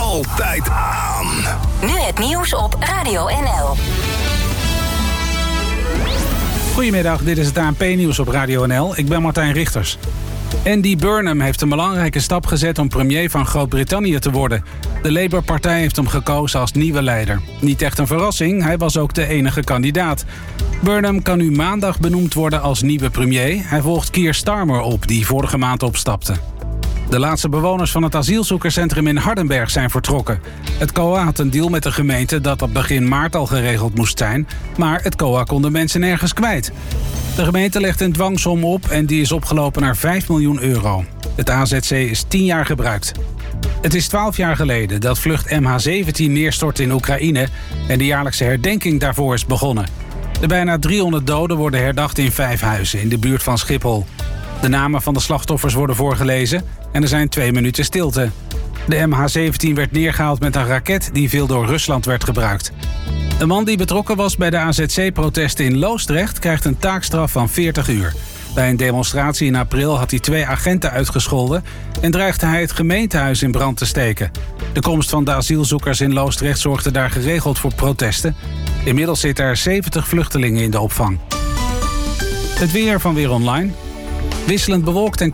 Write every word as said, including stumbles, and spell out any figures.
altijd aan. Nu het nieuws op Radio N L. Goedemiddag, dit is het A N P-nieuws op Radio N L. Ik ben Martijn Richters. Andy Burnham heeft een belangrijke stap gezet om premier van Groot-Brittannië te worden. De Labour-partij heeft hem gekozen als nieuwe leider. Niet echt een verrassing, hij was ook de enige kandidaat. Burnham kan nu maandag benoemd worden als nieuwe premier. Hij volgt Keir Starmer op, die vorige maand opstapte. De laatste bewoners van het asielzoekerscentrum in Hardenberg zijn vertrokken. Het C O A had een deal met de gemeente dat op begin maart al geregeld moest zijn, maar het C O A kon de mensen nergens kwijt. De gemeente legt een dwangsom op en die is opgelopen naar vijf miljoen euro. Het A Z C is tien jaar gebruikt. Het is twaalf jaar geleden dat vlucht M H zeventien neerstortte in Oekraïne en de jaarlijkse herdenking daarvoor is begonnen. De bijna driehonderd doden worden herdacht in vijf huizen in de buurt van Schiphol. De namen van de slachtoffers worden voorgelezen en er zijn twee minuten stilte. De M H zeventien werd neergehaald met een raket die veel door Rusland werd gebruikt. Een man die betrokken was bij de A Z C-protesten in Loosdrecht krijgt een taakstraf van veertig uur. Bij een demonstratie in april had hij twee agenten uitgescholden en dreigde hij het gemeentehuis in brand te steken. De komst van de asielzoekers in Loosdrecht zorgde daar geregeld voor protesten. Inmiddels zitten er zeventig vluchtelingen in de opvang. Het weer van Weer Online. Wisselend bewolkt en